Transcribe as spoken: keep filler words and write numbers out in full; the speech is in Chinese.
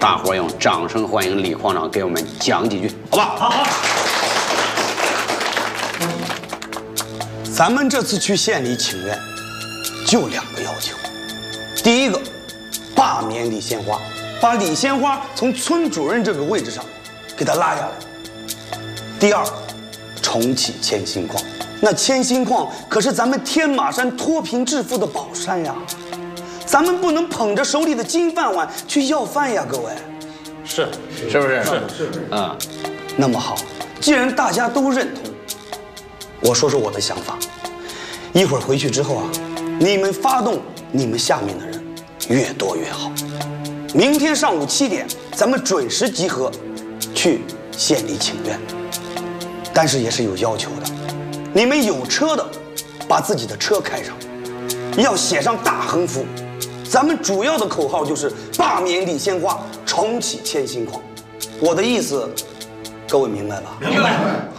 大伙用掌声欢迎李矿长给我们讲几句，好吧？好好。 咱们这次去县里请愿，就两个要求。第一个，罢免李鲜花，把李鲜花从村主任这个位置上给他拉下来。第二，重启千心矿。那千心矿可是咱们天马山脱贫致富的宝山呀，咱们不能捧着手里的金饭碗去要饭呀，各位。 是， 是不是？ 是是。 嗯， 那么好，既然大家都认同，我说说我的想法。一会儿回去之后啊，你们发动你们下面的人，越多越好。明天上午七点，咱们准时集合，去县里请愿。但是也是有要求的，你们有车的，把自己的车开上，要写上大横幅。咱们主要的口号就是罢免李鲜花，重启千心矿。我的意思，各位明白吧？ 明白。